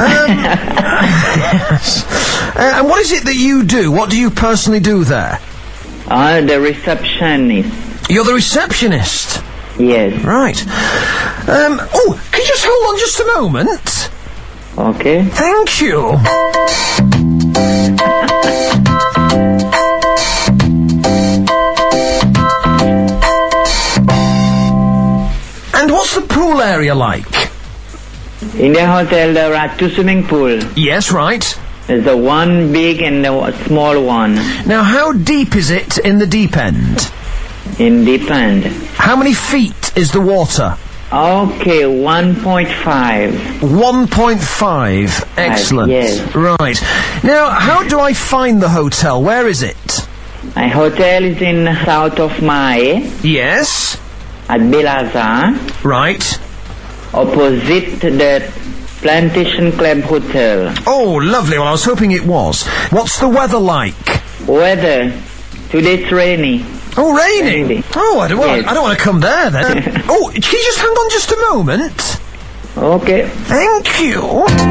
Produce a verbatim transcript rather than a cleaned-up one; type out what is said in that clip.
yes. Uh, and what is it that you do? What do you personally do there? Uh, the receptionist. You're the receptionist? Yes. Right. Um, oh, can you just hold on just a moment? Okay. Thank you. And what's the pool area like? In the hotel there are two swimming pools. Yes, right. There's the one big and the small one. Now, how deep is it in the deep end? In deep end. How many feet is the water? Okay, one point five. one point five. Excellent. Yes. Right. Now, how do I find the hotel? Where is it? My hotel is in south of Mae. Yes. At Belaza. Right. Opposite the Plantation Club Hotel. Oh, lovely. Well, I was hoping it was. What's the weather like? Weather. Today's rainy. Oh, raining? Rainy. Oh, I don't, well, Yes. I don't want to come there, then. Oh, can you just hang on just a moment? Okay. Thank you.